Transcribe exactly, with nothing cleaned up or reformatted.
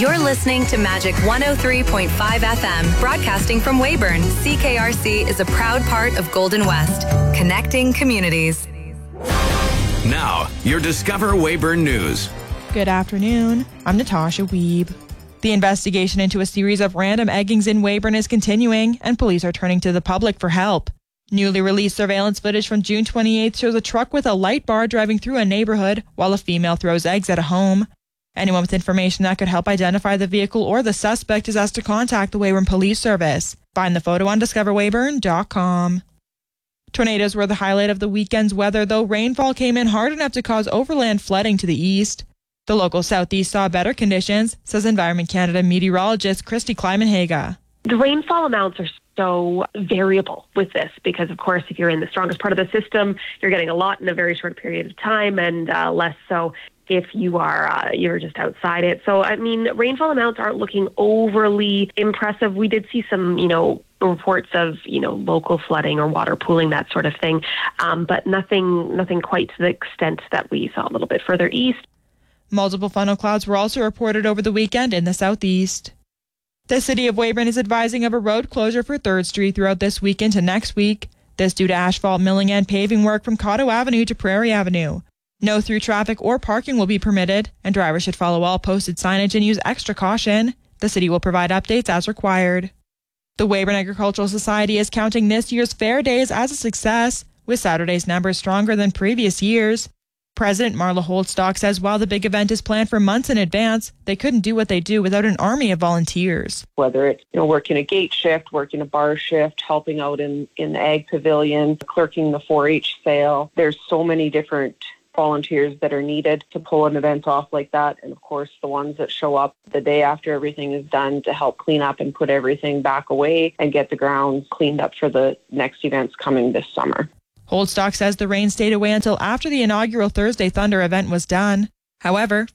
You're listening to Magic one oh three point five F M, broadcasting from Weyburn. C K R C is a proud part of Golden West, connecting communities. Now, your Discover Weyburn News. Good afternoon. I'm Natasha Wiebe. The investigation into a series of random eggings in Weyburn is continuing, and police are turning to the public for help. Newly released surveillance footage from June twenty-eighth shows a truck with a light bar driving through a neighborhood while a female throws eggs at a home. Anyone with information that could help identify the vehicle or the suspect is asked to contact the Weyburn Police Service. Find the photo on discover weyburn dot com. Tornadoes were the highlight of the weekend's weather, though rainfall came in hard enough to cause overland flooding to the east. The local southeast saw better conditions, says Environment Canada meteorologist Christy Kleiman-Haga. The rainfall amounts are so variable with this because, of course, if you're in the strongest part of the system, you're getting a lot in a very short period of time, and uh, less so if you are uh, you're just outside it. So, I mean, rainfall amounts aren't looking overly impressive. We did see some, you know, reports of, you know, local flooding or water pooling, that sort of thing, um, but nothing, nothing quite to the extent that we saw a little bit further east. Multiple funnel clouds were also reported over the weekend in the southeast. The city of Weyburn is advising of a road closure for third Street throughout this week into next week. This due to asphalt milling and paving work from Cotto Avenue to Prairie Avenue. No through traffic or parking will be permitted, and drivers should follow all posted signage and use extra caution. The city will provide updates as required. The Weyburn Agricultural Society is counting this year's fair days as a success, with Saturday's numbers stronger than previous years. President Marla Holdstock says while the big event is planned for months in advance, they couldn't do what they do without an army of volunteers. Whether it's, you know, working a gate shift, working a bar shift, helping out in, in the ag pavilion, clerking the four H sale. There's so many different volunteers that are needed to pull an event off like that. And of course, the ones that show up the day after everything is done to help clean up and put everything back away and get the grounds cleaned up for the next events coming this summer. Holdstock says the rain stayed away until after the inaugural Thursday Thunder event was done. However,